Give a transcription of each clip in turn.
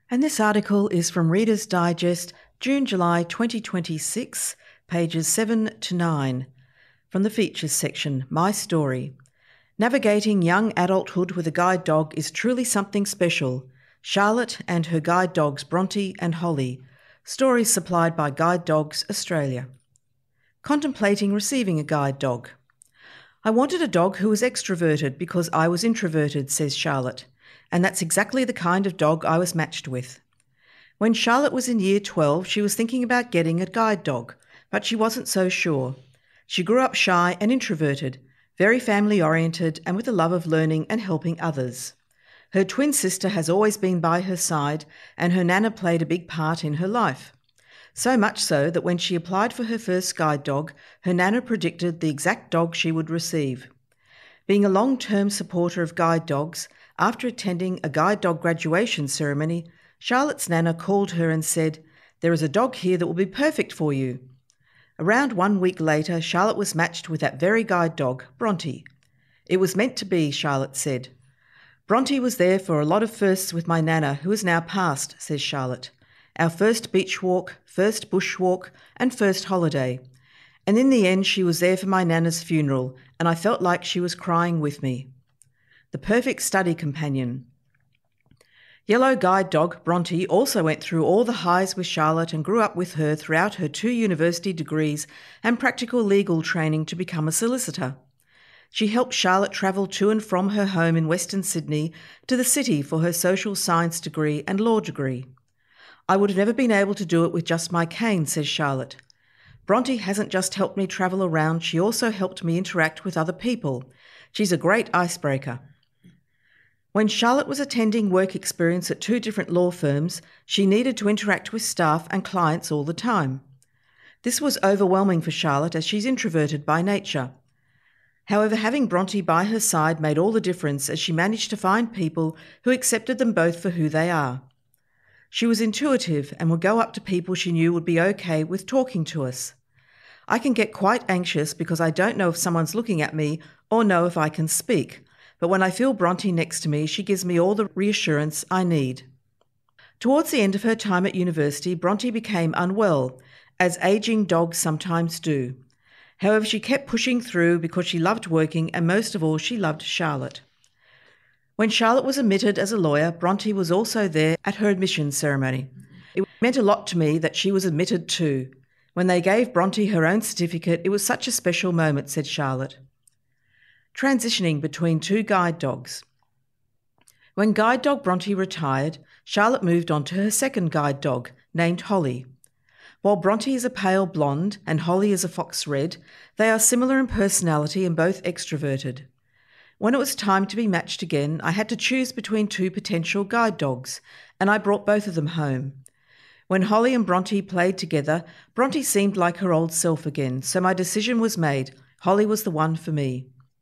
And this article is from Reader's Digest, June-July 2026, pages 7 to 9. From the Features section, My Story. Navigating young adulthood with a guide dog is truly something special. Charlotte and her guide dogs Bronte and Holly. Stories supplied by Guide Dogs Australia. Contemplating receiving a guide dog. I wanted a dog who was extroverted because I was introverted, says Charlotte, and that's exactly the kind of dog I was matched with. When Charlotte was in year 12, she was thinking about getting a guide dog, but she wasn't so sure. She grew up shy and introverted, very family-oriented and with a love of learning and helping others. Her twin sister has always been by her side, and her nana played a big part in her life. So much so that when she applied for her first guide dog, her nana predicted the exact dog she would receive. Being a long-term supporter of guide dogs, after attending a guide dog graduation ceremony, Charlotte's nana called her and said, "There is a dog here that will be perfect for you." Around 1 week later, Charlotte was matched with that very guide dog, Bronte. It was meant to be, Charlotte said. Bronte was there for a lot of firsts with my nana, who is now passed, says Charlotte. Our first beach walk, first bush walk, and first holiday. And in the end, she was there for my nana's funeral, and I felt like she was crying with me. The perfect study companion. Yellow guide dog Bronte also went through all the highs with Charlotte and grew up with her throughout her 2 university degrees and practical legal training to become a solicitor. She helped Charlotte travel to and from her home in Western Sydney to the city for her social science degree and law degree. I would have never been able to do it with just my cane, says Charlotte. Bronte hasn't just helped me travel around, she also helped me interact with other people. She's a great icebreaker. When Charlotte was attending work experience at 2 different law firms, she needed to interact with staff and clients all the time. This was overwhelming for Charlotte as she's introverted by nature. However, having Bronte by her side made all the difference as she managed to find people who accepted them both for who they are. She was intuitive and would go up to people she knew would be okay with talking to us. I can get quite anxious because I don't know if someone's looking at me or know if I can speak. But when I feel Bronte next to me, she gives me all the reassurance I need. Towards the end of her time at university, Bronte became unwell, as ageing dogs sometimes do. However, she kept pushing through because she loved working and most of all, she loved Charlotte. When Charlotte was admitted as a lawyer, Bronte was also there at her admission ceremony. It meant a lot to me that she was admitted too. When they gave Bronte her own certificate, it was such a special moment, said Charlotte. Transitioning between 2 guide dogs. When guide dog Bronte retired, Charlotte moved on to her second guide dog, named Holly. While Bronte is a pale blonde and Holly is a fox red, they are similar in personality and both extroverted. When it was time to be matched again, I had to choose between 2 potential guide dogs, and I brought both of them home. When Holly and Bronte played together, Bronte seemed like her old self again, so my decision was made. Holly was the one for me.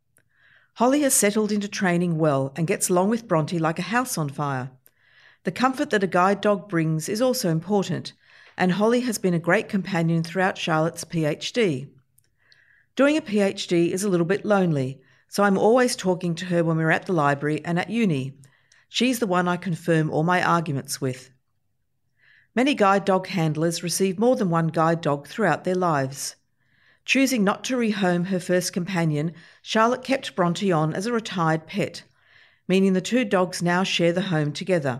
Holly has settled into training well and gets along with Bronte like a house on fire. The comfort that a guide dog brings is also important, and Holly has been a great companion throughout Charlotte's PhD. Doing a PhD is a little bit lonely, so I'm always talking to her when we're at the library and at uni. She's the one I confirm all my arguments with. Many guide dog handlers receive more than one guide dog throughout their lives. Choosing not to rehome her first companion, Charlotte kept Bronte on as a retired pet, meaning the 2 dogs now share the home together.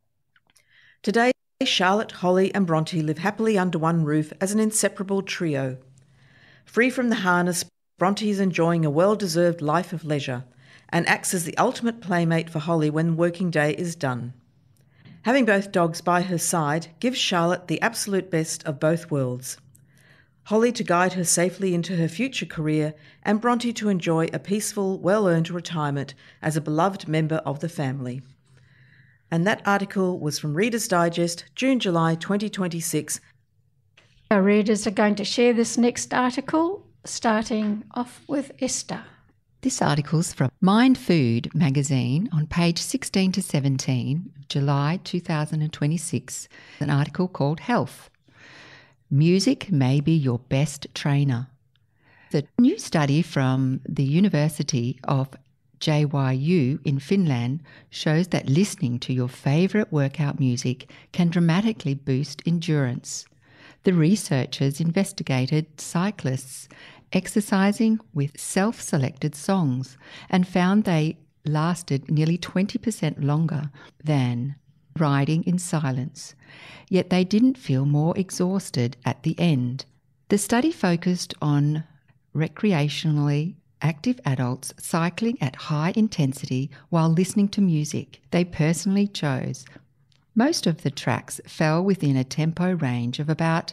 Today, Charlotte, Holly and Bronte live happily under one roof as an inseparable trio. Free from the harness, Bronte is enjoying a well-deserved life of leisure and acts as the ultimate playmate for Holly when working day is done. Having both dogs by her side gives Charlotte the absolute best of both worlds. Holly to guide her safely into her future career, and Bronte to enjoy a peaceful, well-earned retirement as a beloved member of the family. And that article was from Reader's Digest, June-July 2026. Our readers are going to share this next article, starting off with Esther. This article's from Mind Food magazine on page 16 to 17, July 2026, an article called Health. Music may be your best trainer. The new study from the University of JYU in Finland shows that listening to your favourite workout music can dramatically boost endurance. The researchers investigated cyclists exercising with self-selected songs and found they lasted nearly 20% longer than riding in silence, yet they didn't feel more exhausted at the end. The study focused on recreationally active adults cycling at high intensity while listening to music they personally chose. Most of the tracks fell within a tempo range of about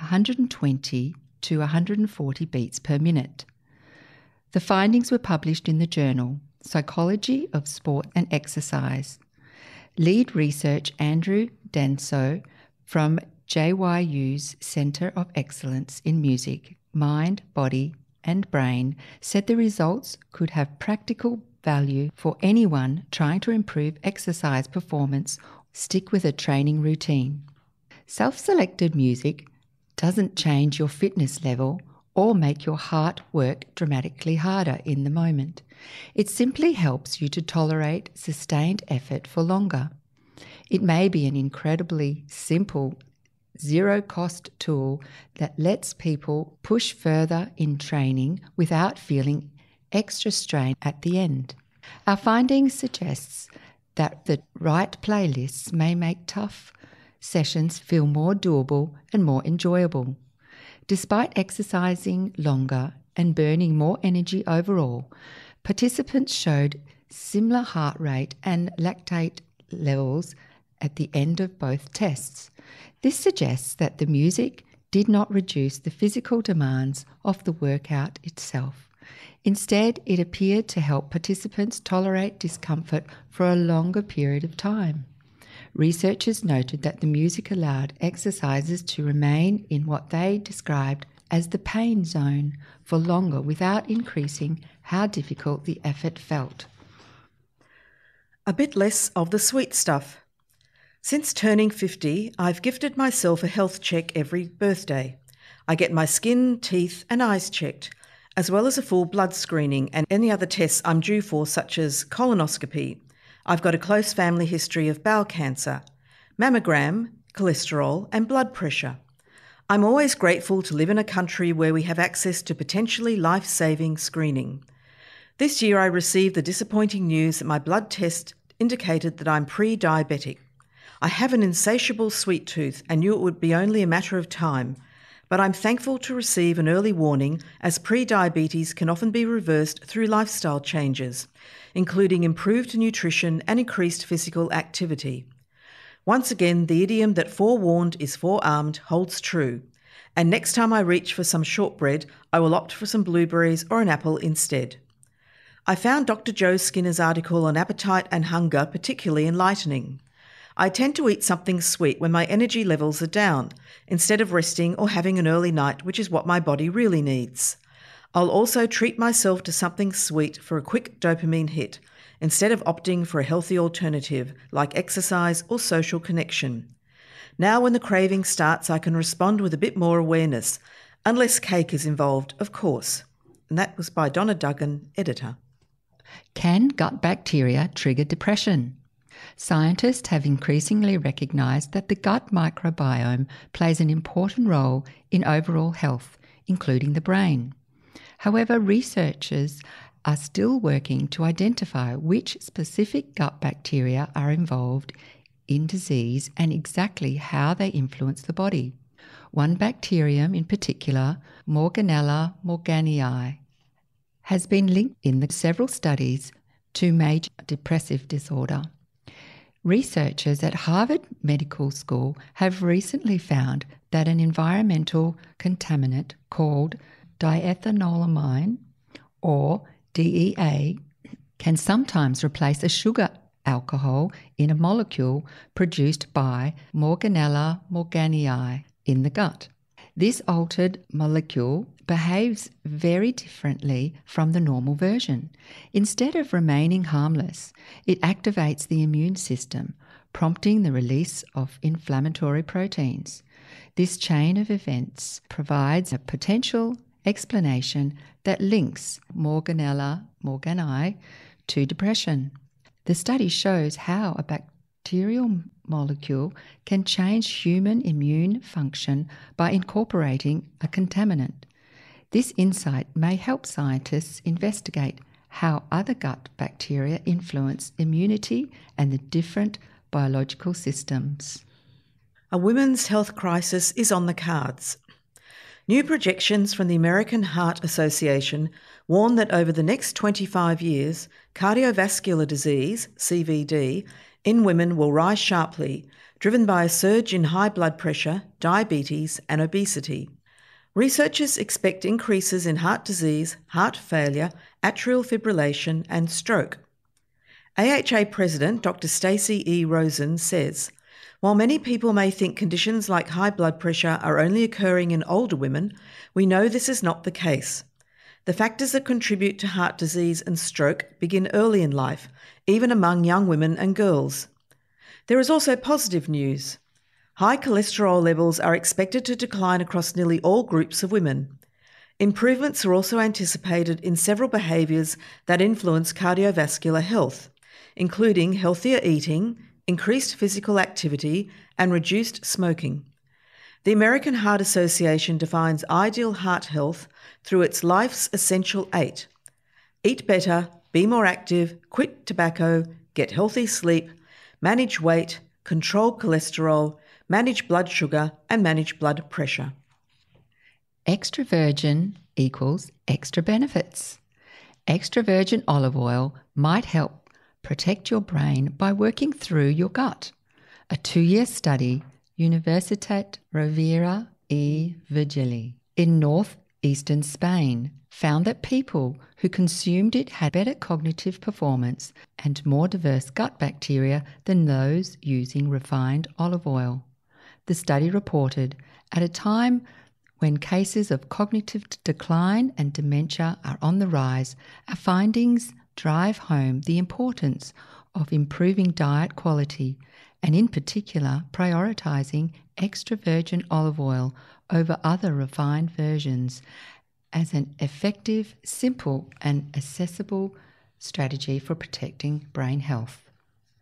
120 to 140 beats per minute. The findings were published in the journal Psychology of Sport and Exercise. Lead research Andrew Danso from JYU's Centre of Excellence in Music, Mind, Body and Brain said the results could have practical value for anyone trying to improve exercise performance, stick with a training routine. Self-selected music doesn't change your fitness level or make your heart work dramatically harder in the moment. It simply helps you to tolerate sustained effort for longer. It may be an incredibly simple, zero-cost tool that lets people push further in training without feeling extra strain at the end. Our findings suggests that the right playlists may make tough sessions feel more doable and more enjoyable. Despite exercising longer and burning more energy overall, participants showed similar heart rate and lactate levels at the end of both tests. This suggests that the music did not reduce the physical demands of the workout itself. Instead, it appeared to help participants tolerate discomfort for a longer period of time. Researchers noted that the music allowed exercisers to remain in what they described as the pain zone for longer without increasing how difficult the effort felt. A bit less of the sweet stuff. Since turning 50, I've gifted myself a health check every birthday. I get my skin, teeth and eyes checked, as well as a full blood screening and any other tests I'm due for, such as colonoscopy. I've got a close family history of bowel cancer, mammogram, cholesterol and blood pressure. I'm always grateful to live in a country where we have access to potentially life-saving screening. This year I received the disappointing news that my blood test indicated that I'm pre-diabetic. I have an insatiable sweet tooth and knew it would be only a matter of time, but I'm thankful to receive an early warning, as pre-diabetes can often be reversed through lifestyle changes, including improved nutrition and increased physical activity. Once again, the idiom that forewarned is forearmed holds true, and next time I reach for some shortbread, I will opt for some blueberries or an apple instead. I found Dr. Joe Skinner's article on appetite and hunger particularly enlightening. I tend to eat something sweet when my energy levels are down, instead of resting or having an early night, which is what my body really needs. I'll also treat myself to something sweet for a quick dopamine hit, instead of opting for a healthy alternative like exercise or social connection. Now when the craving starts, I can respond with a bit more awareness, unless cake is involved, of course. And that was by Donna Duggan, editor. Can gut bacteria trigger depression? Scientists have increasingly recognised that the gut microbiome plays an important role in overall health, including the brain. However, researchers are still working to identify which specific gut bacteria are involved in disease and exactly how they influence the body. One bacterium in particular, Morganella morganii, has been linked in several studies to major depressive disorder. Researchers at Harvard Medical School have recently found that an environmental contaminant called diethanolamine, or DEA, can sometimes replace a sugar alcohol in a molecule produced by Morganella morganii in the gut. This altered molecule behaves very differently from the normal version. Instead of remaining harmless, it activates the immune system, prompting the release of inflammatory proteins. This chain of events provides a potential explanation that links Morganella morganii to depression. The study shows how a bacterial molecule can change human immune function by incorporating a contaminant. This insight may help scientists investigate how other gut bacteria influence immunity and the different biological systems. A women's health crisis is on the cards. New projections from the American Heart Association warn that over the next 25 years, cardiovascular disease, CVD, in women will rise sharply, driven by a surge in high blood pressure, diabetes and obesity. Researchers expect increases in heart disease, heart failure, atrial fibrillation and stroke. AHA President Dr. Stacey E. Rosen says, "While many people may think conditions like high blood pressure are only occurring in older women, we know this is not the case. The factors that contribute to heart disease and stroke begin early in life, even among young women and girls." There is also positive news. High cholesterol levels are expected to decline across nearly all groups of women. Improvements are also anticipated in several behaviours that influence cardiovascular health, including healthier eating, increased physical activity, and reduced smoking. The American Heart Association defines ideal heart health through its Life's Essential 8. Eat better, be more active, quit tobacco, get healthy sleep, manage weight, control cholesterol, manage blood sugar, and manage blood pressure. Extra virgin equals extra benefits. Extra virgin olive oil might help protect your brain by working through your gut. A 2-year study, Universitat Rovira i Virgili, in northeastern Spain, found that people who consumed it had better cognitive performance and more diverse gut bacteria than those using refined olive oil. The study reported, at a time when cases of cognitive decline and dementia are on the rise, our findings drive home the importance of improving diet quality and, in particular, prioritising extra virgin olive oil over other refined versions as an effective, simple and accessible strategy for protecting brain health.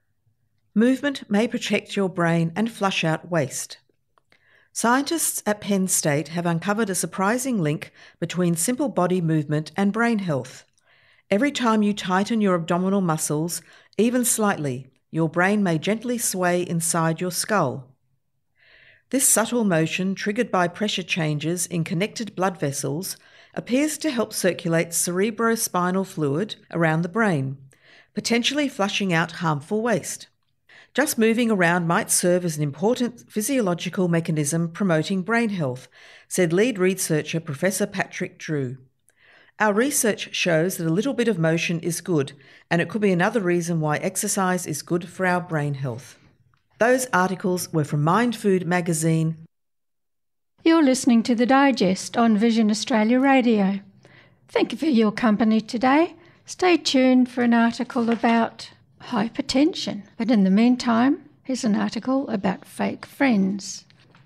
Movement may protect your brain and flush out waste. Scientists at Penn State have uncovered a surprising link between simple body movement and brain health. Every time you tighten your abdominal muscles, even slightly, your brain may gently sway inside your skull. This subtle motion, triggered by pressure changes in connected blood vessels, appears to help circulate cerebrospinal fluid around the brain, potentially flushing out harmful waste. Just moving around might serve as an important physiological mechanism promoting brain health, said lead researcher Professor Patrick Drew. Our research shows that a little bit of motion is good, and it could be another reason why exercise is good for our brain health. Those articles were from Mind Food magazine. You're listening to The Digest on Vision Australia Radio. Thank you for your company today. Stay tuned for an article about hypertension. But in the meantime, here's an article about fake friends.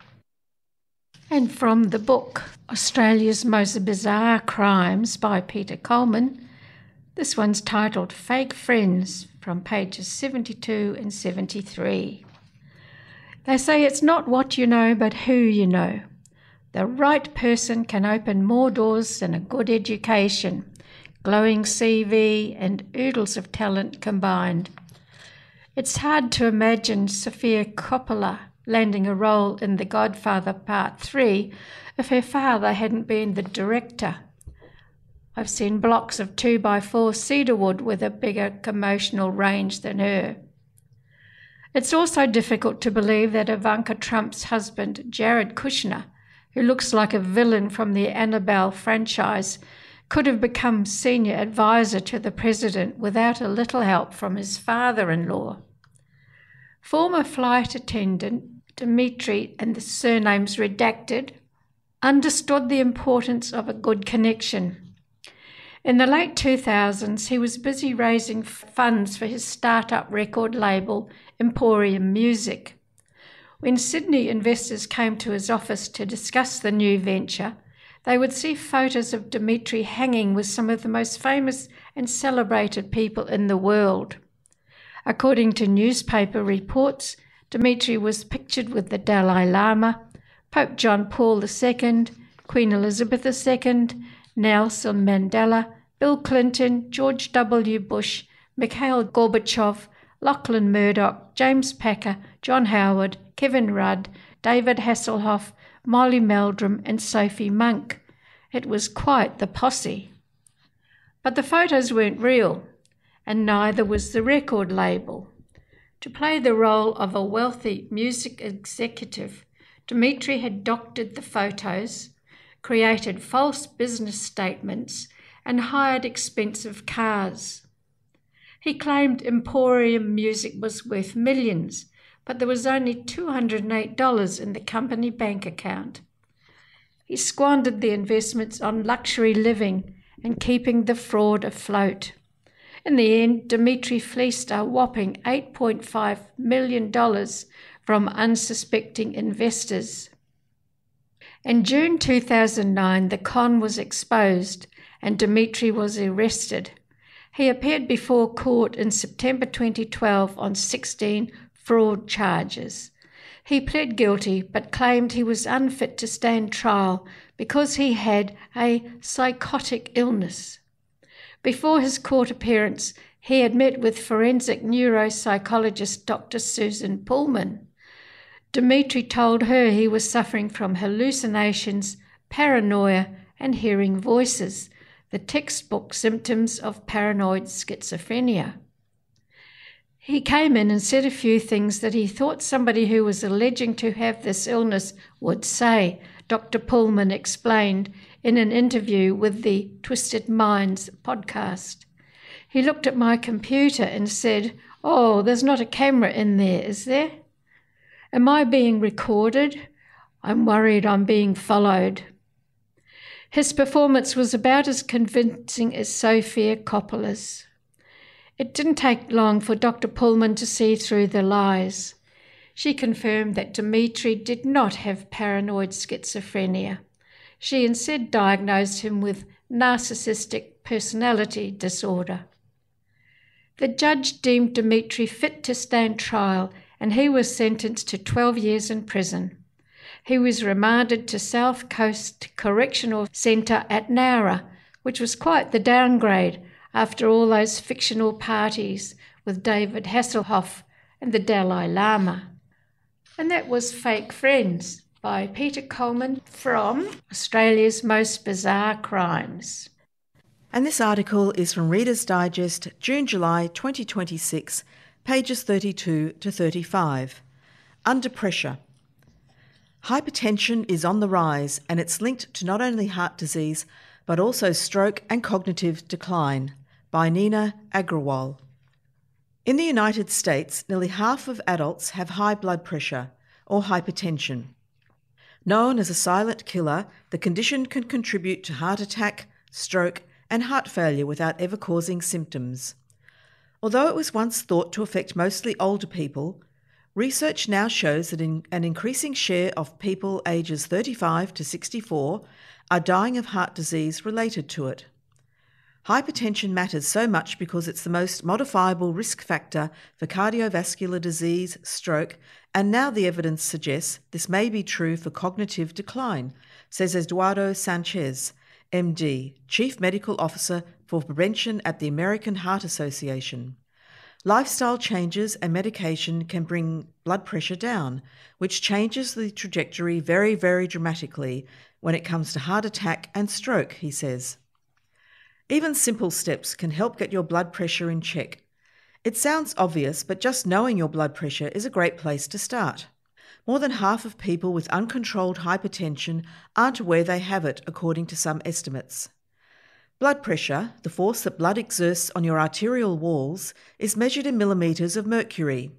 And from the book, Australia's Most Bizarre Crimes by Peter Coleman, this one's titled Fake Friends, from pages 72 and 73. They say it's not what you know, but who you know. The right person can open more doors than a good education, glowing CV and oodles of talent combined. It's hard to imagine Sofia Coppola landing a role in The Godfather Part 3 if her father hadn't been the director. I've seen blocks of 2x4 cedar wood with a bigger emotional range than her. It's also difficult to believe that Ivanka Trump's husband, Jared Kushner, who looks like a villain from the Annabelle franchise, could have become senior advisor to the president without a little help from his father-in-law. Former flight attendant Dmitry, and the surnames redacted, understood the importance of a good connection. In the late 2000s, he was busy raising funds for his start-up record label, Emporium Music. When Sydney investors came to his office to discuss the new venture, they would see photos of Dmitri hanging with some of the most famous and celebrated people in the world. According to newspaper reports, Dmitri was pictured with the Dalai Lama, Pope John Paul II, Queen Elizabeth II, Nelson Mandela, Bill Clinton, George W. Bush, Mikhail Gorbachev, Lachlan Murdoch, James Packer, John Howard, Kevin Rudd, David Hasselhoff, Molly Meldrum and Sophie Monk. It was quite the posse. But the photos weren't real, and neither was the record label. To play the role of a wealthy music executive, Dmitri had doctored the photos, created false business statements, and hired expensive cars. He claimed Emporium Music was worth millions, but there was only $208 in the company bank account. He squandered the investments on luxury living and keeping the fraud afloat. In the end, Dmitri fleeced a whopping $8.5 million from unsuspecting investors. In June 2009, the con was exposed and Dmitri was arrested. He appeared before court in September 2012 on 16 fraud charges. He pled guilty but claimed he was unfit to stand trial because he had a psychotic illness. Before his court appearance, he had met with forensic neuropsychologist Dr. Susan Pullman. Dmitri told her he was suffering from hallucinations, paranoia, and hearing voices, the textbook symptoms of paranoid schizophrenia. He came in and said a few things that he thought somebody who was alleging to have this illness would say, Dr. Pullman explained in an interview with the Twisted Minds podcast. He looked at my computer and said, "Oh, there's not a camera in there, is there? Am I being recorded? I'm worried I'm being followed." His performance was about as convincing as Sofia Coppola's. It didn't take long for Dr. Pullman to see through the lies. She confirmed that Dmitri did not have paranoid schizophrenia. She instead diagnosed him with narcissistic personality disorder. The judge deemed Dmitri fit to stand trial and he was sentenced to 12 years in prison. He was remanded to South Coast Correctional Centre at Nowra, which was quite the downgrade after all those fictional parties with David Hasselhoff and the Dalai Lama. And that was Fake Friends by Peter Coleman from Australia's Most Bizarre Crimes. And this article is from Reader's Digest, June-July 2026, pages 32 to 35. Under Pressure. Hypertension is on the rise and it's linked to not only heart disease but also stroke and cognitive decline, by Nina Agrawal. In the United States, nearly half of adults have high blood pressure or hypertension. Known as a silent killer, the condition can contribute to heart attack, stroke, and heart failure without ever causing symptoms. Although it was once thought to affect mostly older people, research now shows that an increasing share of people ages 35 to 64 are dying of heart disease related to it. Hypertension matters so much because it's the most modifiable risk factor for cardiovascular disease, stroke, and now the evidence suggests this may be true for cognitive decline, says Eduardo Sanchez, MD, Chief Medical Officer for Prevention at the American Heart Association. Lifestyle changes and medication can bring blood pressure down, which changes the trajectory very, very dramatically when it comes to heart attack and stroke, he says. Even simple steps can help get your blood pressure in check. It sounds obvious, but just knowing your blood pressure is a great place to start. More than half of people with uncontrolled hypertension aren't aware they have it, according to some estimates. Blood pressure, the force that blood exerts on your arterial walls, is measured in millimetres of mercury,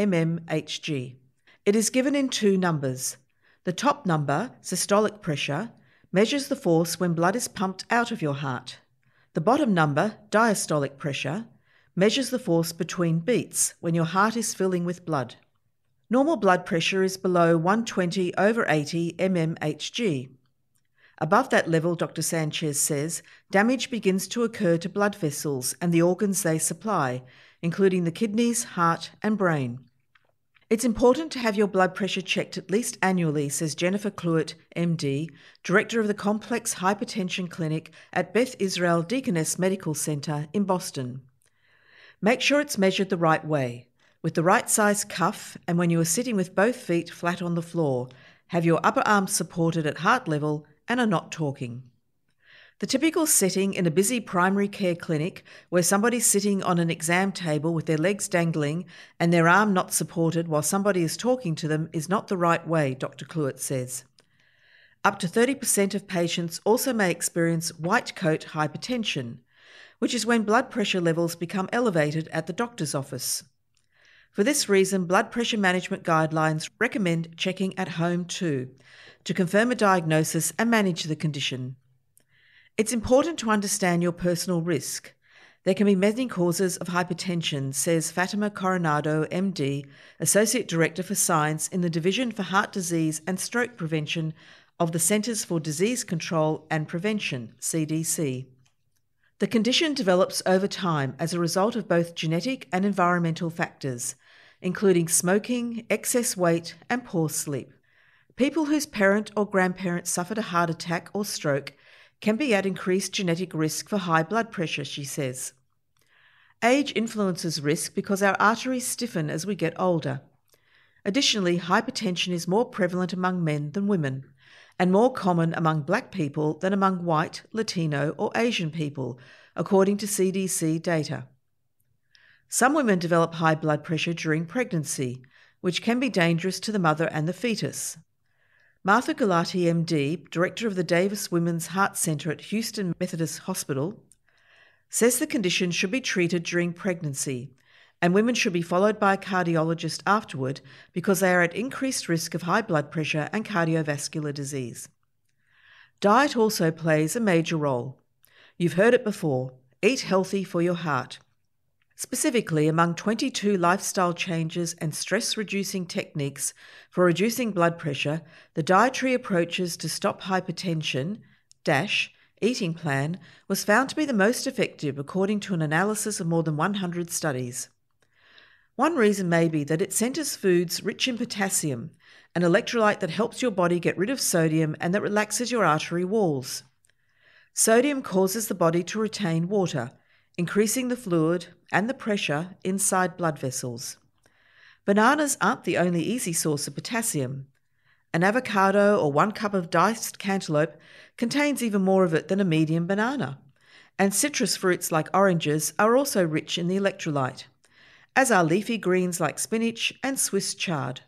mmHg. It is given in two numbers. The top number, systolic pressure, measures the force when blood is pumped out of your heart. The bottom number, diastolic pressure, measures the force between beats when your heart is filling with blood. Normal blood pressure is below 120/80 mmHg. Above that level, Dr. Sanchez says, damage begins to occur to blood vessels and the organs they supply, including the kidneys, heart, and brain. It's important to have your blood pressure checked at least annually, says Jennifer Cluett, MD, Director of the Complex Hypertension Clinic at Beth Israel Deaconess Medical Center in Boston. Make sure it's measured the right way, with the right size cuff, and when you are sitting with both feet flat on the floor, have your upper arms supported at heart level and are not talking. The typical setting in a busy primary care clinic where somebody's sitting on an exam table with their legs dangling and their arm not supported while somebody is talking to them is not the right way, Dr. Cluett says. Up to 30% of patients also may experience white coat hypertension, which is when blood pressure levels become elevated at the doctor's office. For this reason, blood pressure management guidelines recommend checking at home too, to confirm a diagnosis and manage the condition. It's important to understand your personal risk. There can be many causes of hypertension, says Fatima Coronado, MD, Associate Director for Science in the Division for Heart Disease and Stroke Prevention of the Centers for Disease Control and Prevention, CDC. The condition develops over time as a result of both genetic and environmental factors, including smoking, excess weight, and poor sleep. People whose parent or grandparent suffered a heart attack or stroke can be at increased genetic risk for high blood pressure, she says. Age influences risk because our arteries stiffen as we get older. Additionally, hypertension is more prevalent among men than women, and more common among Black people than among white, Latino, or Asian people, according to CDC data. Some women develop high blood pressure during pregnancy, which can be dangerous to the mother and the fetus. Martha Gulati, MD, Director of the Davis Women's Heart Center at Houston Methodist Hospital, says the condition should be treated during pregnancy, and women should be followed by a cardiologist afterward because they are at increased risk of high blood pressure and cardiovascular disease. Diet also plays a major role. You've heard it before, eat healthy for your heart. Specifically, among 22 lifestyle changes and stress-reducing techniques for reducing blood pressure, the Dietary Approaches to Stop Hypertension eating plan was found to be the most effective according to an analysis of more than 100 studies. One reason may be that it centers foods rich in potassium, an electrolyte that helps your body get rid of sodium and that relaxes your artery walls. Sodium causes the body to retain water, increasing the fluid and the pressure inside blood vessels. Bananas aren't the only easy source of potassium. An avocado or 1 cup of diced cantaloupe contains even more of it than a medium banana. And citrus fruits like oranges are also rich in the electrolyte, as are leafy greens like spinach and Swiss chard.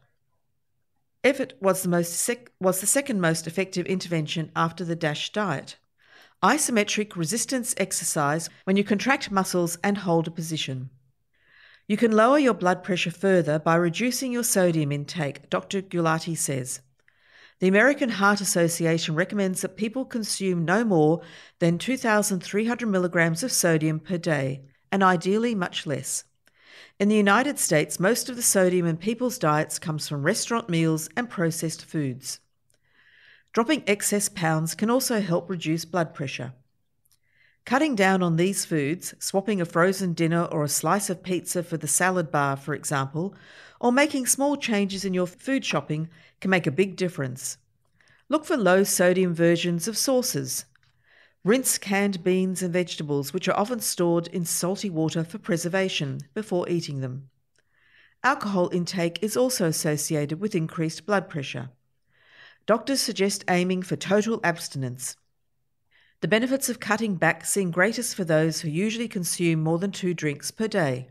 Effort was the second most effective intervention after the DASH diet. Isometric resistance exercise when you contract muscles and hold a position. You can lower your blood pressure further by reducing your sodium intake, Dr. Gulati says. The American Heart Association recommends that people consume no more than 2,300 milligrams of sodium per day, and ideally much less. In the United States, most of the sodium in people's diets comes from restaurant meals and processed foods. Dropping excess pounds can also help reduce blood pressure. Cutting down on these foods, swapping a frozen dinner or a slice of pizza for the salad bar, for example, or making small changes in your food shopping can make a big difference. Look for low-sodium versions of sauces. Rinse canned beans and vegetables, which are often stored in salty water for preservation, before eating them. Alcohol intake is also associated with increased blood pressure. Doctors suggest aiming for total abstinence. The benefits of cutting back seem greatest for those who usually consume more than 2 drinks per day.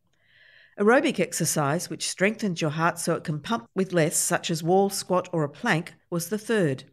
Aerobic exercise, which strengthens your heart so it can pump with less, such as wall squat or a plank, was the third.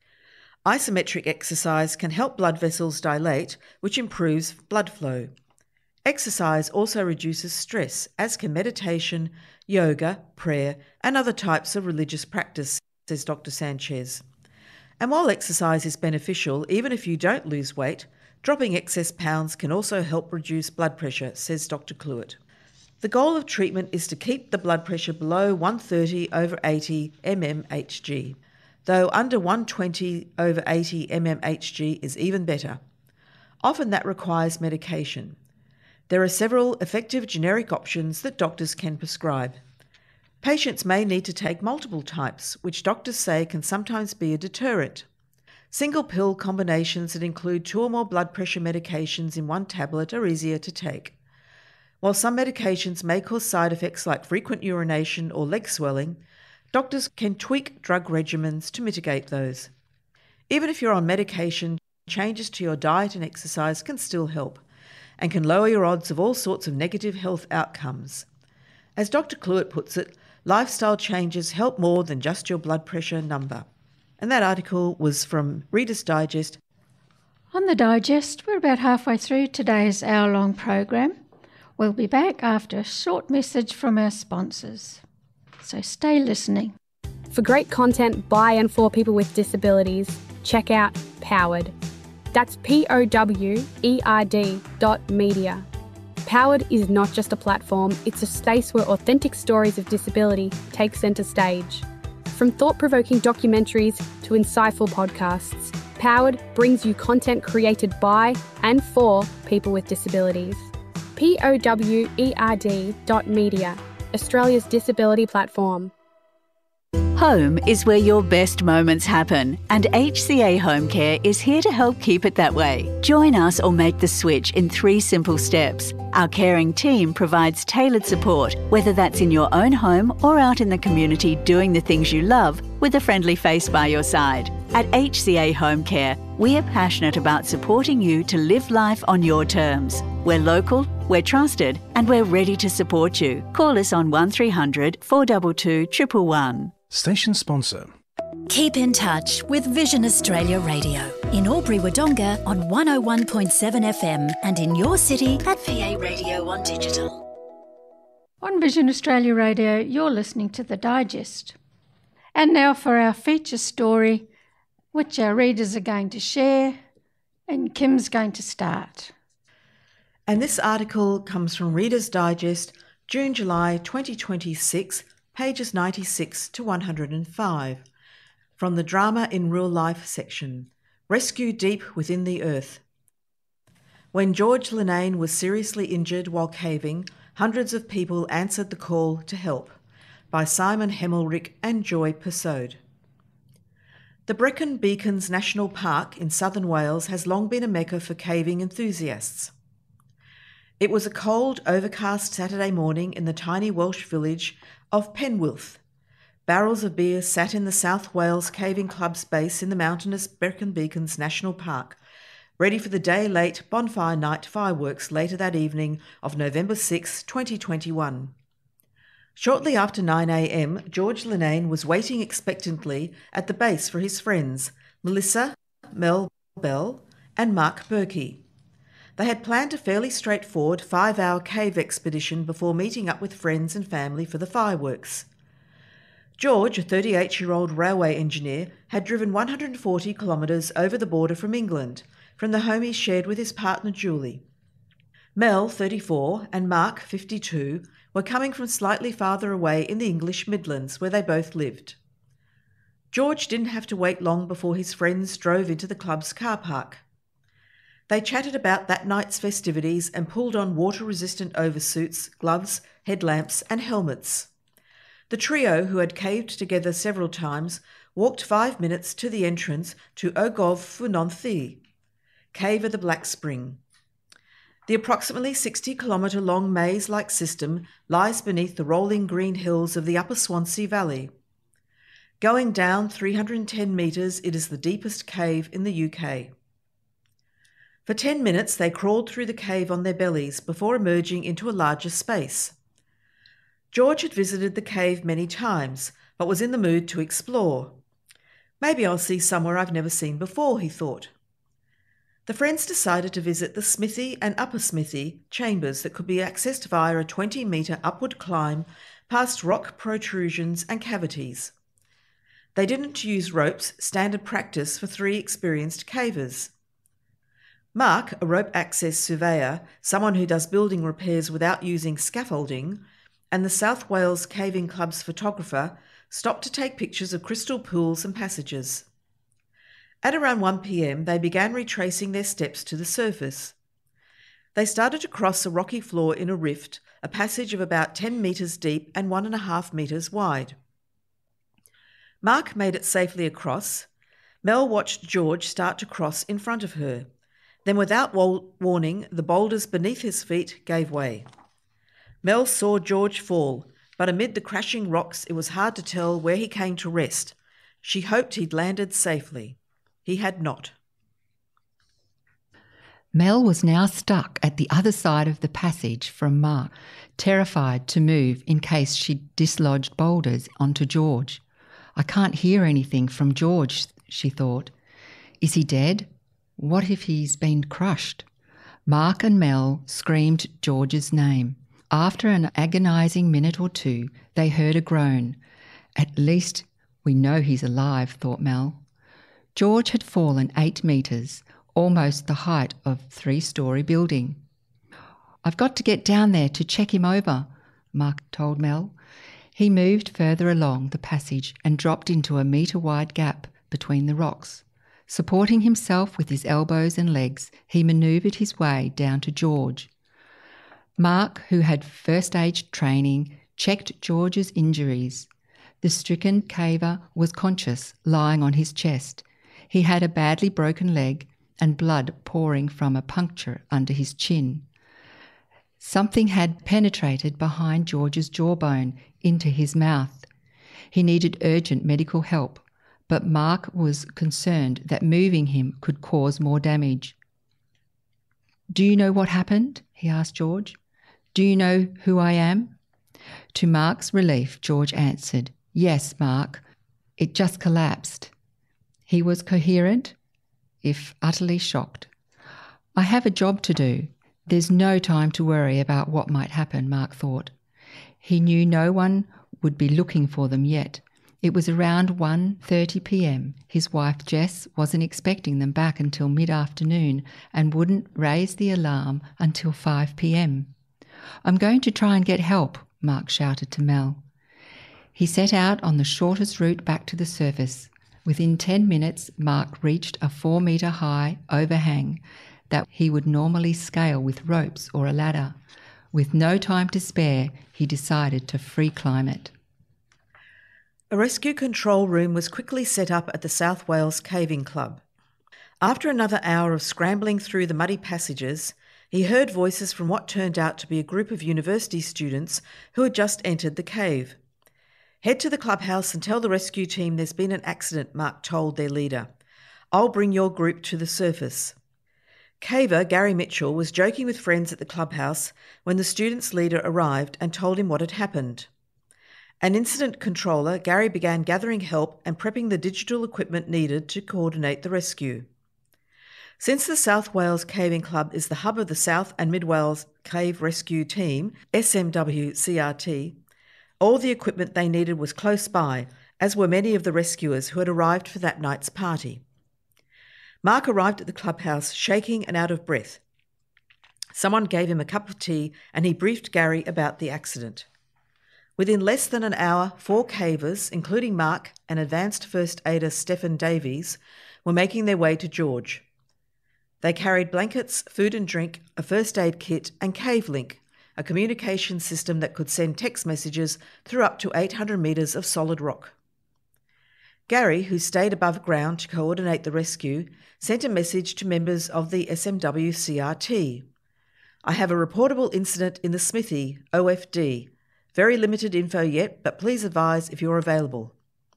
Isometric exercise can help blood vessels dilate, which improves blood flow. Exercise also reduces stress, as can meditation, yoga, prayer, and other types of religious practice, says Dr. Sanchez. And while exercise is beneficial, even if you don't lose weight, dropping excess pounds can also help reduce blood pressure, says Dr. Cluett. The goal of treatment is to keep the blood pressure below 130/80 mmHg. though under 120/80 mmHg is even better. Often that requires medication. There are several effective generic options that doctors can prescribe. Patients may need to take multiple types, which doctors say can sometimes be a deterrent. Single pill combinations that include 2 or more blood pressure medications in one tablet are easier to take. While some medications may cause side effects like frequent urination or leg swelling, doctors can tweak drug regimens to mitigate those. Even if you're on medication, changes to your diet and exercise can still help and can lower your odds of all sorts of negative health outcomes. As Dr. Cluett puts it, lifestyle changes help more than just your blood pressure number. And that article was from Reader's Digest. On the Digest, we're about halfway through today's hour-long program. We'll be back after a short message from our sponsors. So stay listening. For great content by and for people with disabilities, check out Powered. That's POWERD.media. Powered is not just a platform, it's a space where authentic stories of disability take centre stage. From thought-provoking documentaries to insightful podcasts, Powered brings you content created by and for people with disabilities. POWERD.media, Australia's disability platform. Home is where your best moments happen, and HCA Home Care is here to help keep it that way. Join us or make the switch in 3 simple steps. Our caring team provides tailored support, whether that's in your own home or out in the community doing the things you love with a friendly face by your side. At HCA Home Care, we are passionate about supporting you to live life on your terms. We're local, we're trusted, and we're ready to support you. Call us on 1300 422 111. Station sponsor. Keep in touch with Vision Australia Radio in Albury-Wodonga on 101.7 FM and in your city at VA Radio on digital. On Vision Australia Radio, you're listening to The Digest. And now for our feature story, which our readers are going to share, and Kim's going to start. And this article comes from Reader's Digest, June-July 2026, pages 96 to 105, from the Drama in Real Life section, Rescue Deep Within the Earth. When George Linnane was seriously injured while caving, hundreds of people answered the call to help, by Simon Hemmelrick and Joy Persaud. The Brecon Beacons National Park in southern Wales has long been a mecca for caving enthusiasts. It was a cold, overcast Saturday morning in the tiny Welsh village of Penwylth. Barrels of beer sat in the South Wales Caving Club's base in the mountainous Brecon Beacons National Park, ready for the day-late bonfire night fireworks later that evening of November 6, 2021. Shortly after 9 a.m, George Linnane was waiting expectantly at the base for his friends, Melissa, Mel Bell, and Mark Berkey. They had planned a fairly straightforward 5-hour cave expedition before meeting up with friends and family for the fireworks. George, a 38-year-old railway engineer, had driven 140 kilometres over the border from England, from the home he shared with his partner Julie. Mel, 34, and Mark, 52, were coming from slightly farther away in the English Midlands, where they both lived. George didn't have to wait long before his friends drove into the club's car park. They chatted about that night's festivities and pulled on water-resistant oversuits, gloves, headlamps and helmets. The trio, who had caved together several times, walked 5 minutes to the entrance to Ogof Funonthi, Cave of the Black Spring. The approximately 60-kilometre long maze-like system lies beneath the rolling green hills of the Upper Swansea Valley. Going down 310 metres, it is the deepest cave in the UK. For 10 minutes they crawled through the cave on their bellies before emerging into a larger space. George had visited the cave many times, but was in the mood to explore. Maybe I'll see somewhere I've never seen before, he thought. The friends decided to visit the Smithy and Upper Smithy chambers that could be accessed via a 20-metre upward climb past rock protrusions and cavities. They didn't use ropes, standard practice for 3 experienced cavers. Mark, a rope access surveyor, someone who does building repairs without using scaffolding, and the South Wales Caving Club's photographer, stopped to take pictures of crystal pools and passages. At around 1 p.m, they began retracing their steps to the surface. They started to cross a rocky floor in a rift, a passage of about 10 metres deep and 1.5 metres wide. Mark made it safely across. Mel watched George start to cross in front of her. Then, without warning, the boulders beneath his feet gave way. Mel saw George fall, but amid the crashing rocks it was hard to tell where he came to rest. She hoped he'd landed safely. He had not. Mel was now stuck at the other side of the passage from Mark, terrified to move in case she dislodged boulders onto George. I can't hear anything from George, she thought. Is he dead? What if he's been crushed? Mark and Mel screamed George's name. After an agonising minute or two, they heard a groan. At least we know he's alive, thought Mel. George had fallen 8 metres, almost the height of a 3-storey building. I've got to get down there to check him over, Mark told Mel. He moved further along the passage and dropped into a metre-wide gap between the rocks. Supporting himself with his elbows and legs, he manoeuvred his way down to George. Mark, who had first aid training, checked George's injuries. The stricken caver was conscious, lying on his chest. He had a badly broken leg and blood pouring from a puncture under his chin. Something had penetrated behind George's jawbone into his mouth. He needed urgent medical help, but Mark was concerned that moving him could cause more damage. Do you know what happened? He asked George. Do you know who I am? To Mark's relief, George answered, Yes, Mark. It just collapsed. He was coherent, if utterly shocked. I have a job to do. There's no time to worry about what might happen, Mark thought. He knew no one would be looking for them yet. It was around 1:30 p.m. His wife Jess wasn't expecting them back until mid-afternoon and wouldn't raise the alarm until 5 p.m. I'm going to try and get help, Mark shouted to Mel. He set out on the shortest route back to the surface. Within 10 minutes, Mark reached a 4-metre-high overhang that he would normally scale with ropes or a ladder. With no time to spare, he decided to free climb it. A rescue control room was quickly set up at the South Wales Caving Club. After another hour of scrambling through the muddy passages, he heard voices from what turned out to be a group of university students who had just entered the cave. Head to the clubhouse and tell the rescue team there's been an accident, Mark told their leader. I'll bring your group to the surface. Caver Gary Mitchell was joking with friends at the clubhouse when the students' leader arrived and told him what had happened. An incident controller, Gary began gathering help and prepping the digital equipment needed to coordinate the rescue. Since the South Wales Caving Club is the hub of the South and Mid Wales Cave Rescue Team, SMWCRT, all the equipment they needed was close by, as were many of the rescuers who had arrived for that night's party. Mark arrived at the clubhouse shaking and out of breath. Someone gave him a cup of tea and he briefed Gary about the accident. Within less than an hour, 4 cavers, including Mark and advanced first aider Stephen Davies, were making their way to George. They carried blankets, food and drink, a first aid kit and CaveLink, a communication system that could send text messages through up to 800 metres of solid rock. Gary, who stayed above ground to coordinate the rescue, sent a message to members of the SMWCRT. I have a reportable incident in the Smithy, OFD. Very limited info yet, but please advise if you're available.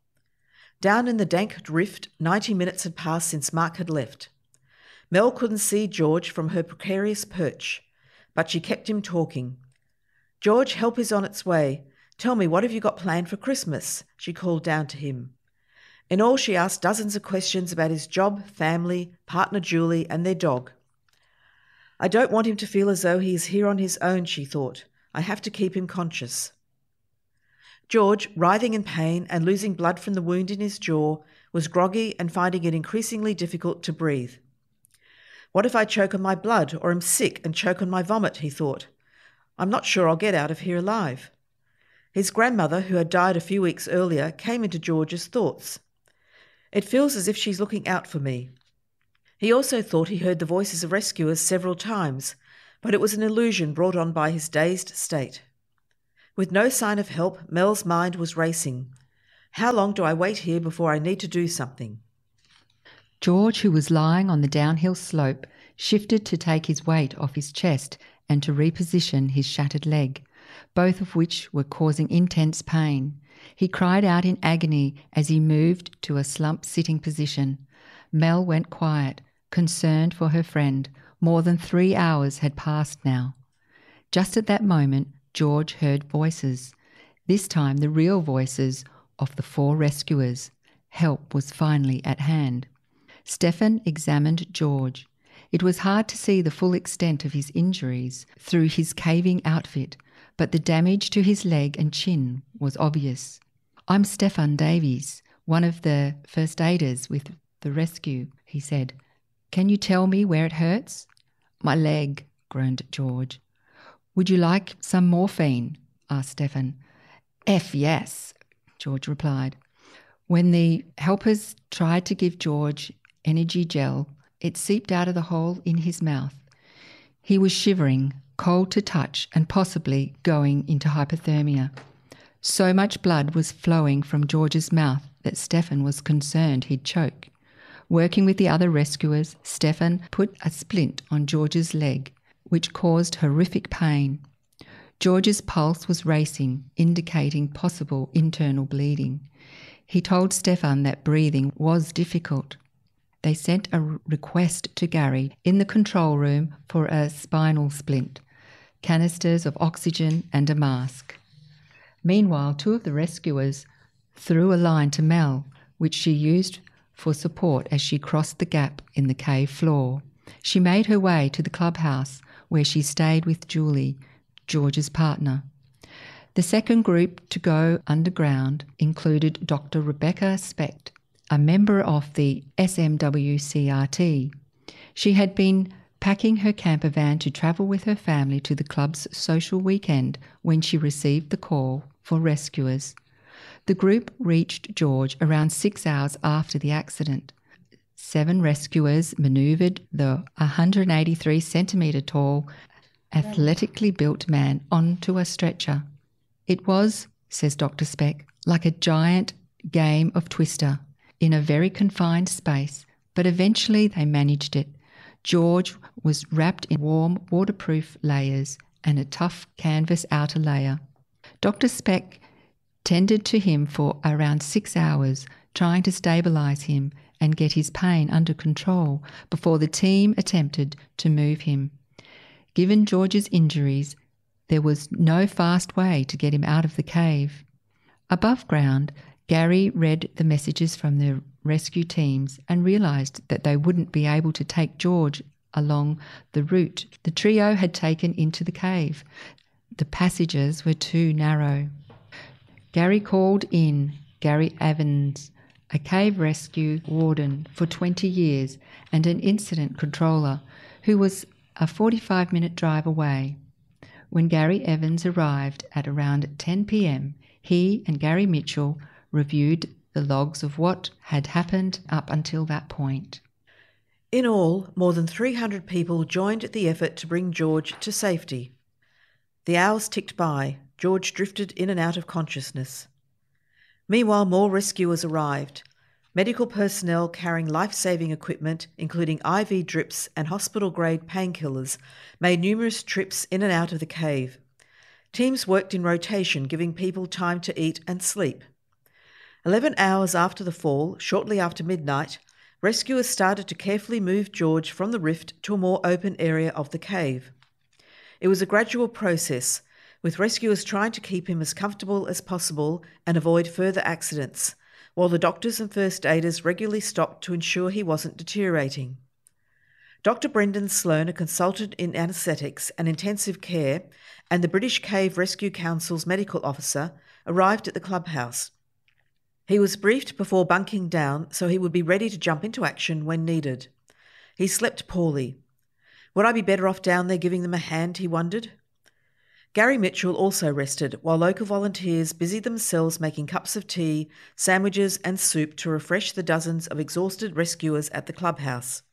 Down in the dank rift, 90 minutes had passed since Mark had left. Mel couldn't see George from her precarious perch, but she kept him talking. George, help is on its way. Tell me, what have you got planned for Christmas? She called down to him. In all, she asked dozens of questions about his job, family, partner Julie, and their dog. I don't want him to feel as though he is here on his own, she thought. I have to keep him conscious. George, writhing in pain and losing blood from the wound in his jaw, was groggy and finding it increasingly difficult to breathe. What if I choke on my blood or am sick and choke on my vomit, he thought. I'm not sure I'll get out of here alive. His grandmother, who had died a few weeks earlier, came into George's thoughts. It feels as if she's looking out for me. He also thought he heard the voices of rescuers several times, but it was an illusion brought on by his dazed state. With no sign of help, Mel's mind was racing. How long do I wait here before I need to do something? George, who was lying on the downhill slope, shifted to take his weight off his chest and to reposition his shattered leg, both of which were causing intense pain. He cried out in agony as he moved to a slump sitting position. Mel went quiet, concerned for her friend. More than 3 hours had passed now. Just at that moment, George heard voices. This time the real voices of the 4 rescuers. Help was finally at hand. Stefan examined George. It was hard to see the full extent of his injuries through his caving outfit, but the damage to his leg and chin was obvious. "I'm Stefan Davies, one of the first aiders with the rescue," he said. "Can you tell me where it hurts?" "My leg," groaned George. "Would you like some morphine?" asked Stefan. Yes," George replied. When the helpers tried to give George energy gel, it seeped out of the hole in his mouth. He was shivering, cold to touch, and possibly going into hypothermia. So much blood was flowing from George's mouth that Stefan was concerned he'd choke. Working with the other rescuers, Stefan put a splint on George's leg, which caused horrific pain. George's pulse was racing, indicating possible internal bleeding. He told Stefan that breathing was difficult. They sent a request to Gary in the control room for a spinal splint, canisters of oxygen and a mask. Meanwhile, 2 of the rescuers threw a line to Mel, which she used for support as she crossed the gap in the cave floor. She made her way to the clubhouse, where she stayed with Julie, George's partner. The second group to go underground included Dr. Rebecca Specht, a member of the SMWCRT. She had been packing her camper van to travel with her family to the club's social weekend when she received the call for rescuers. The group reached George around 6 hours after the accident. 7 rescuers manoeuvred the 183-centimetre tall, athletically built man onto a stretcher. "It was," says Dr. Speck, "like a giant game of Twister in a very confined space, but eventually they managed it. George was wrapped in warm, waterproof layers and a tough canvas outer layer. Dr. Speck tended to him for around 6 hours, trying to stabilise him and get his pain under control before the team attempted to move him. Given George's injuries, there was no fast way to get him out of the cave. Above ground, Gary read the messages from the rescue teams and realised that they wouldn't be able to take George along the route the trio had taken into the cave. The passages were too narrow. Gary called in Gary Evans, a cave rescue warden for 20 years and an incident controller, who was a 45-minute drive away. When Gary Evans arrived at around 10 p.m, he and Gary Mitchell reviewed the logs of what had happened up until that point. In all, more than 300 people joined the effort to bring George to safety. The hours ticked by. George drifted in and out of consciousness. Meanwhile, more rescuers arrived. Medical personnel carrying life-saving equipment, including IV drips and hospital-grade painkillers, made numerous trips in and out of the cave. Teams worked in rotation, giving people time to eat and sleep. 11 hours after the fall, shortly after midnight, rescuers started to carefully move George from the rift to a more open area of the cave. It was a gradual process, with rescuers trying to keep him as comfortable as possible and avoid further accidents, while the doctors and first aiders regularly stopped to ensure he wasn't deteriorating. Dr. Brendan Sloan, a consultant in anaesthetics and intensive care, and the British Cave Rescue Council's medical officer arrived at the clubhouse. He was briefed before bunking down so he would be ready to jump into action when needed. He slept poorly. Would I be better off down there giving them a hand, he wondered. Gary Mitchell also rested while local volunteers busied themselves making cups of tea, sandwiches and soup to refresh the dozens of exhausted rescuers at the clubhouse.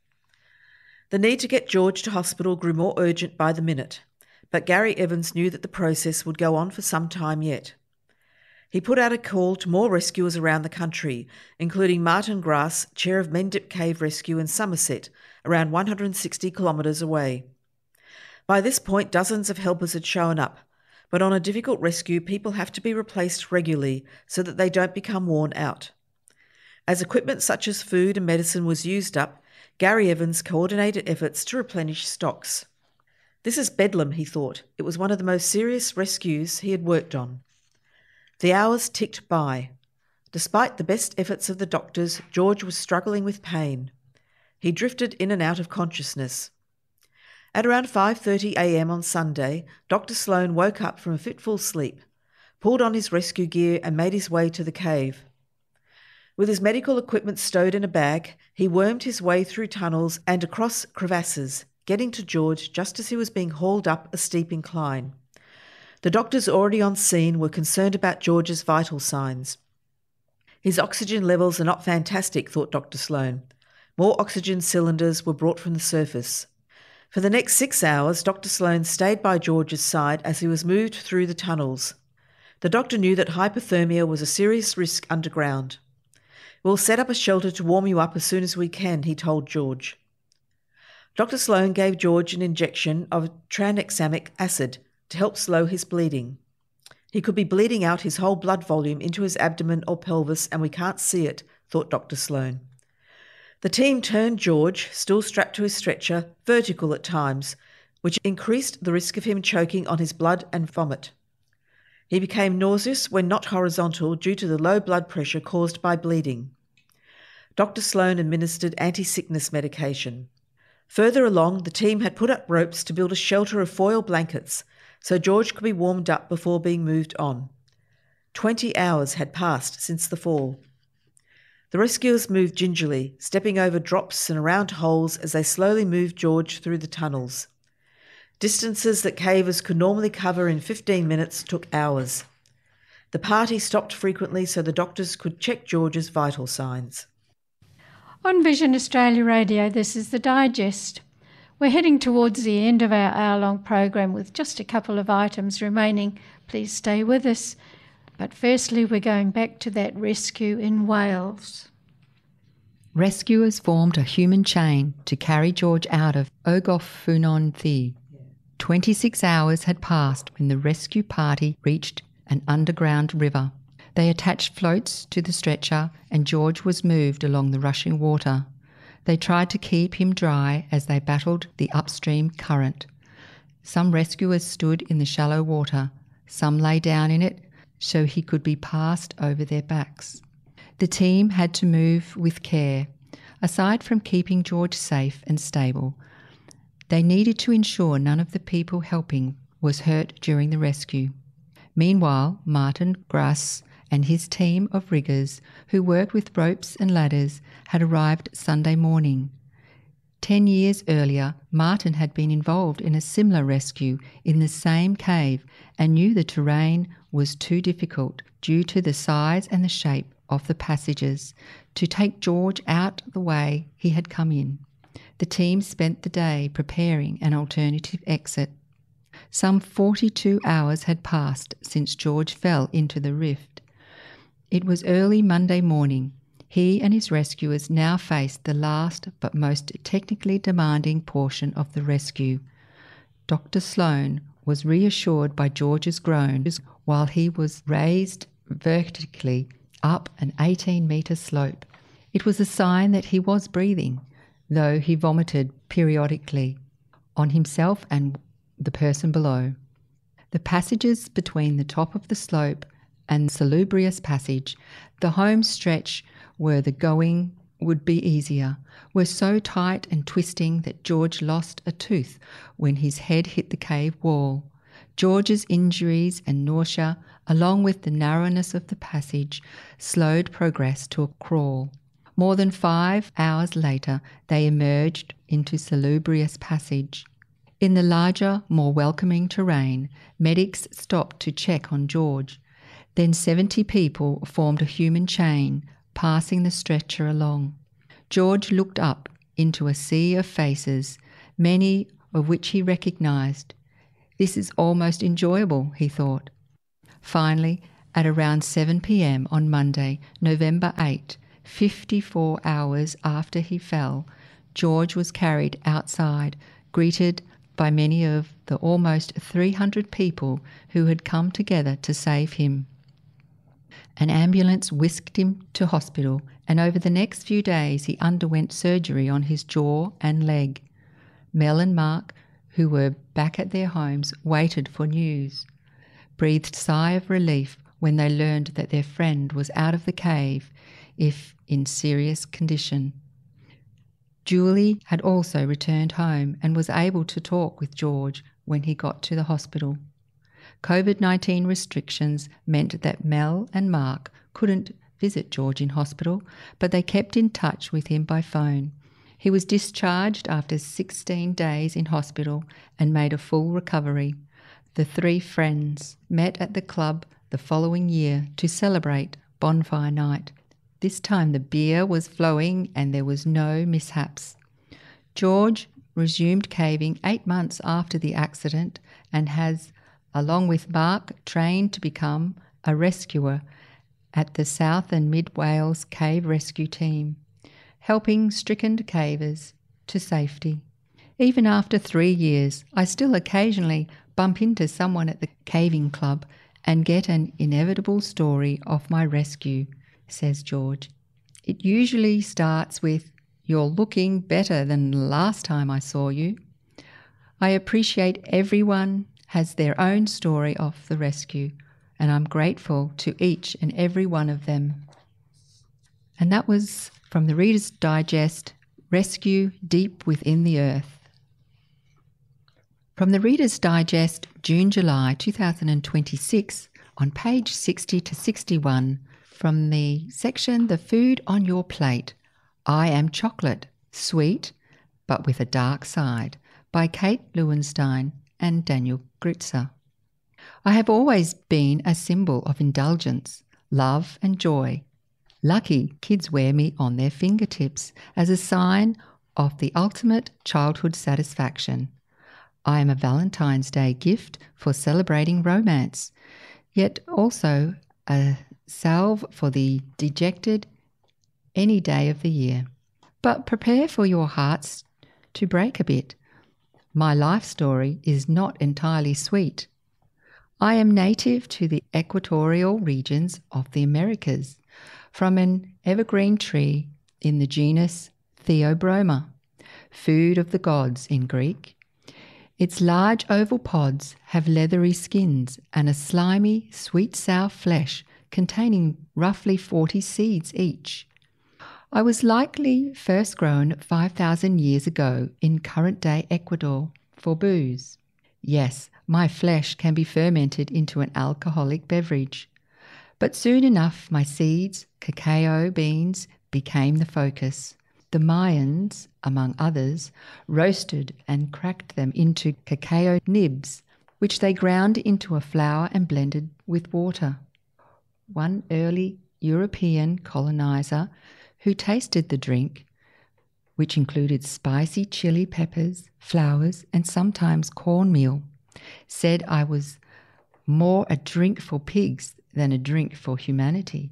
The need to get George to hospital grew more urgent by the minute, but Gary Evans knew that the process would go on for some time yet. He put out a call to more rescuers around the country, including Martin Grass, chair of Mendip Cave Rescue in Somerset, around 160 kilometres away. By this point, dozens of helpers had shown up, but on a difficult rescue, people have to be replaced regularly so that they don't become worn out. As equipment such as food and medicine was used up, Gary Evans coordinated efforts to replenish stocks. This is bedlam, he thought. It was one of the most serious rescues he had worked on. The hours ticked by. Despite the best efforts of the doctors, George was struggling with pain. He drifted in and out of consciousness. At around 5:30 a.m. on Sunday, Dr. Sloan woke up from a fitful sleep, pulled on his rescue gear and made his way to the cave. With his medical equipment stowed in a bag, he wormed his way through tunnels and across crevasses, getting to George just as he was being hauled up a steep incline. The doctors already on scene were concerned about George's vital signs. His oxygen levels are not fantastic, thought Dr. Sloan. More oxygen cylinders were brought from the surface. For the next 6 hours, Dr. Sloan stayed by George's side as he was moved through the tunnels. The doctor knew that hypothermia was a serious risk underground. "We'll set up a shelter to warm you up as soon as we can," he told George. Dr. Sloan gave George an injection of tranexamic acid to help slow his bleeding. He could be bleeding out his whole blood volume into his abdomen or pelvis and we can't see it, thought Dr. Sloan. The team turned George, still strapped to his stretcher, vertical at times, which increased the risk of him choking on his blood and vomit. He became nauseous when not horizontal due to the low blood pressure caused by bleeding. Dr. Sloan administered anti-sickness medication. Further along, the team had put up ropes to build a shelter of foil blankets so George could be warmed up before being moved on. 20 hours had passed since the fall. The rescuers moved gingerly, stepping over drops and around holes as they slowly moved George through the tunnels. Distances that cavers could normally cover in 15 minutes took hours. The party stopped frequently so the doctors could check George's vital signs. On Vision Australia Radio, this is The Digest. We're heading towards the end of our hour-long program with just a couple of items remaining. Please stay with us. But firstly, we're going back to that rescue in Wales. Rescuers formed a human chain to carry George out of Ogof Funon Thi. 26 hours had passed when the rescue party reached an underground river. They attached floats to the stretcher and George was moved along the rushing water. They tried to keep him dry as they battled the upstream current. Some rescuers stood in the shallow water. Some lay down in it so he could be passed over their backs. The team had to move with care. Aside from keeping George safe and stable, they needed to ensure none of the people helping was hurt during the rescue. Meanwhile, Martin Grass and his team of riggers who worked with ropes and ladders had arrived Sunday morning. 10 years earlier, Martin had been involved in a similar rescue in the same cave and knew the terrain was too difficult due to the size and the shape of the passages to take George out the way he had come in. The team spent the day preparing an alternative exit. Some 42 hours had passed since George fell into the rift. It was early Monday morning. He and his rescuers now faced the last but most technically demanding portion of the rescue. Dr. Sloan was reassured by George's groans while he was raised vertically up an 18-metre slope. It was a sign that he was breathing, though he vomited periodically on himself and the person below. The passages between the top of the slope and Salubrious Passage, the home stretch where the going would be easier, were so tight and twisting that George lost a tooth when his head hit the cave wall. George's injuries and nausea, along with the narrowness of the passage, slowed progress to a crawl. More than 5 hours later, they emerged into Salubrious Passage. In the larger, more welcoming terrain, medics stopped to check on George. Then 70 people formed a human chain, passing the stretcher along. George looked up into a sea of faces, many of which he recognised. This is almost enjoyable, he thought. Finally, at around 7 p.m. on Monday, November 8, 54 hours after he fell, George was carried outside, greeted by many of the almost 300 people who had come together to save him. An ambulance whisked him to hospital, and over the next few days he underwent surgery on his jaw and leg. Mel and Mark, who were back at their homes, waited for news, breathed a sigh of relief when they learned that their friend was out of the cave, if in serious condition. Julie had also returned home and was able to talk with George when he got to the hospital. COVID-19 restrictions meant that Mel and Mark couldn't visit George in hospital, but they kept in touch with him by phone. He was discharged after 16 days in hospital and made a full recovery. The three friends met at the club the following year to celebrate Bonfire Night. This time the beer was flowing and there was no mishaps. George resumed caving 8 months after the accident and has, along with Mark, trained to become a rescuer at the South and Mid Wales Cave Rescue Team, helping stricken cavers to safety. Even after 3 years, I still occasionally bump into someone at the caving club and get an inevitable story of my rescue, says George. It usually starts with, "You're looking better than last time I saw you." I appreciate everyone has their own story of the rescue, and I'm grateful to each and every one of them. And that was from the Reader's Digest, Rescue Deep Within the Earth. From the Reader's Digest, June-July 2026, on page 60 to 61, from the section The Food on Your Plate, I Am Chocolate, Sweet, but with a Dark Side, by Kate Lowenstein and Daniel Gritzer. I have always been a symbol of indulgence, love and joy. Lucky kids wear me on their fingertips as a sign of the ultimate childhood satisfaction. I am a Valentine's Day gift for celebrating romance, yet also a salve for the dejected any day of the year. But prepare for your hearts to break a bit. My life story is not entirely sweet. I am native to the equatorial regions of the Americas, from an evergreen tree in the genus Theobroma, food of the gods in Greek. Its large oval pods have leathery skins and a slimy, sweet-sour flesh containing roughly 40 seeds each. I was likely first grown 5,000 years ago in current-day Ecuador for booze. Yes, my flesh can be fermented into an alcoholic beverage. But soon enough, my seeds, cacao beans, became the focus. The Mayans, among others, roasted and cracked them into cacao nibs, which they ground into a flour and blended with water. One early European colonizer who tasted the drink, which included spicy chili peppers, flowers, and sometimes cornmeal, said I was more a drink for pigs than a drink for humanity.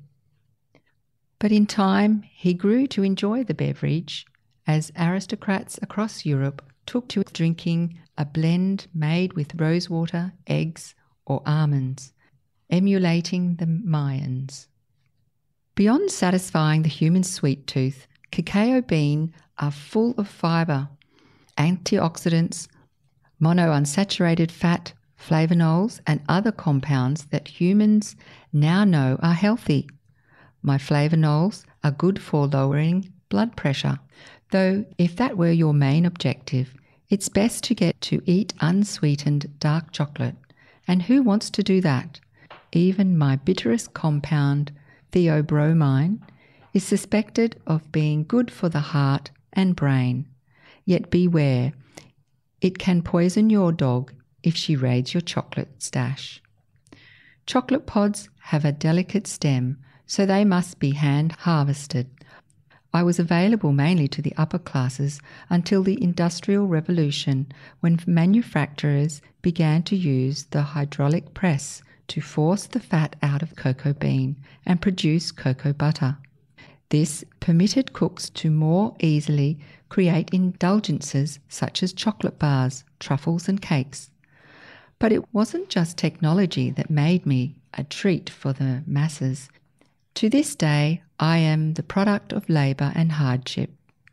But in time, he grew to enjoy the beverage as aristocrats across Europe took to drinking a blend made with rosewater, eggs, or almonds, emulating the Mayans. Beyond satisfying the human sweet tooth, cacao beans are full of fibre, antioxidants, monounsaturated fat, flavonols, and other compounds that humans now know are healthy. My flavonols are good for lowering blood pressure, though if that were your main objective, it's best to get to eat unsweetened dark chocolate. And who wants to do that? Even my bitterest compound, theobromine, is suspected of being good for the heart and brain. Yet beware, It can poison your dog if she raids your chocolate stash. Chocolate pods have a delicate stem, so they must be hand harvested. I was available mainly to the upper classes until the Industrial Revolution, when manufacturers began to use the hydraulic press to force the fat out of cocoa bean and produce cocoa butter. This permitted cooks to more easily create indulgences such as chocolate bars, truffles and cakes. But it wasn't just technology that made me a treat for the masses. To this day, I am the product of labour and hardship.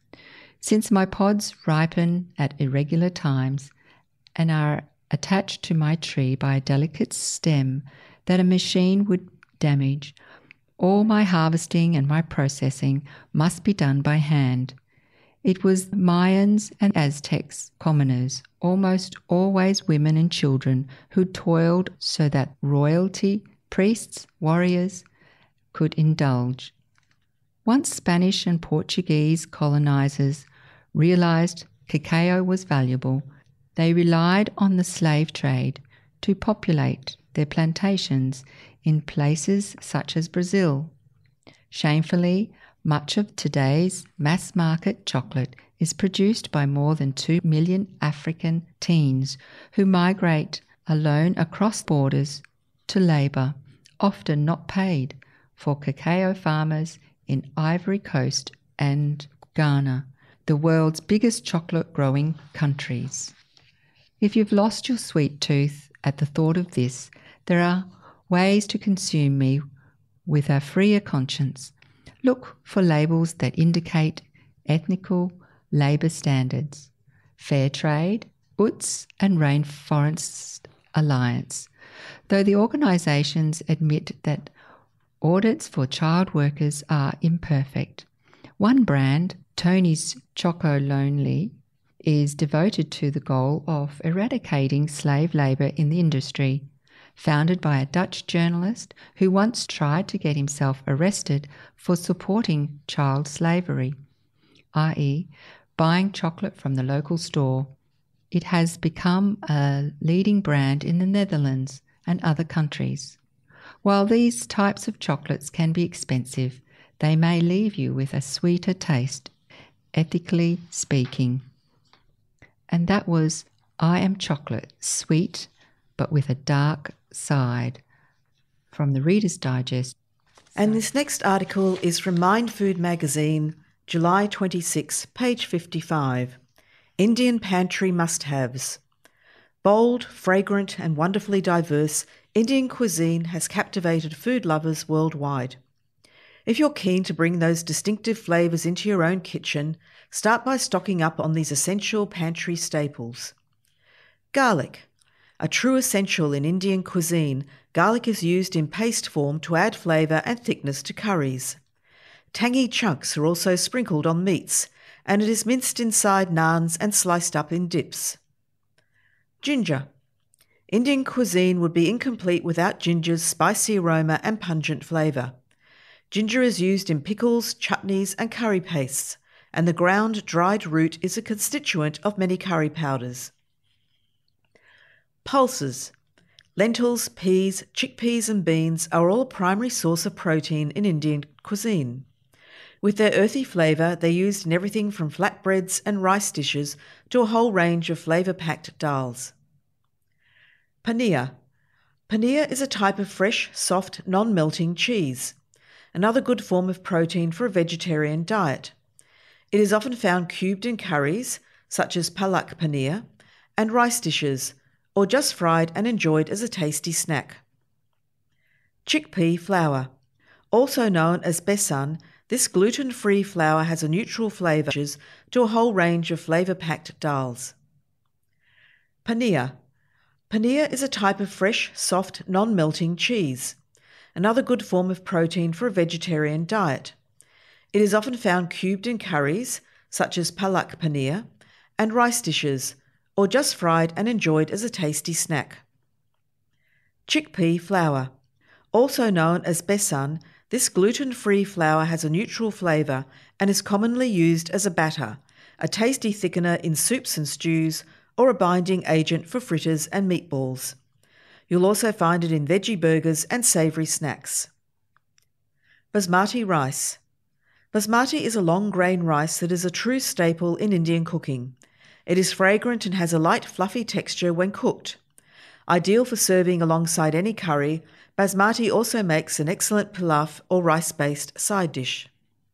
Since my pods ripen at irregular times and are attached to my tree by a delicate stem that a machine would damage, all my harvesting and my processing must be done by hand. It was Mayans and Aztecs, commoners, almost always women and children, who toiled so that royalty, priests, warriors could indulge. Once Spanish and Portuguese colonizers realized cacao was valuable, they relied on the slave trade to populate their plantations in places such as Brazil. Shamefully, much of today's mass-market chocolate is produced by more than 2 million African teens who migrate alone across borders to labour, often not paid, for cacao farmers in Ivory Coast and Ghana, the world's biggest chocolate-growing countries. If you've lost your sweet tooth at the thought of this, there are ways to consume me with a freer conscience. Look for labels that indicate ethical labour standards, fair trade, UTZ and Rainforest Alliance, though the organisations admit that audits for child workers are imperfect. One brand, Tony's Choco Lonely, is devoted to the goal of eradicating slave labour in the industry. Founded by a Dutch journalist who once tried to get himself arrested for supporting child slavery, i.e., buying chocolate from the local store. It has become a leading brand in the Netherlands and other countries. While these types of chocolates can be expensive, they may leave you with a sweeter taste, ethically speaking. And that was I Am Chocolate, sweet but with a dark side, from the Reader's Digest. And this next article is from Mind Food magazine, July 26, page 55. Indian Pantry Must-Haves. Bold, fragrant and wonderfully diverse, Indian cuisine has captivated food lovers worldwide. If you're keen to bring those distinctive flavours into your own kitchen, start by stocking up on these essential pantry staples. Garlic. A true essential in Indian cuisine, garlic is used in paste form to add flavour and thickness to curries. Tangy chunks are also sprinkled on meats, and it is minced inside naans and sliced up in dips. Ginger. Indian cuisine would be incomplete without ginger's spicy aroma and pungent flavour. Ginger is used in pickles, chutneys and curry pastes, and the ground dried root is a constituent of many curry powders. Pulses. Lentils, peas, chickpeas and beans are all a primary source of protein in Indian cuisine. With their earthy flavour, they're used in everything from flatbreads and rice dishes to a whole range of flavour-packed dals. Paneer. Paneer is a type of fresh, soft, non-melting cheese, another good form of protein for a vegetarian diet. It is often found cubed in curries, such as palak paneer, and rice dishes, or just fried and enjoyed as a tasty snack. Chickpea flour. Also known as besan, this gluten-free flour has a neutral flavour to a whole range of flavour-packed dals. Paneer. Paneer is a type of fresh, soft, non-melting cheese, another good form of protein for a vegetarian diet. It is often found cubed in curries, such as palak paneer, and rice dishes, or just fried and enjoyed as a tasty snack. Chickpea flour. Also known as besan, this gluten-free flour has a neutral flavour and is commonly used as a batter, a tasty thickener in soups and stews, or a binding agent for fritters and meatballs. You'll also find it in veggie burgers and savoury snacks. Basmati rice. Basmati is a long-grain rice that is a true staple in Indian cooking. It is fragrant and has a light, fluffy texture when cooked. Ideal for serving alongside any curry, basmati also makes an excellent pilaf or rice-based side dish.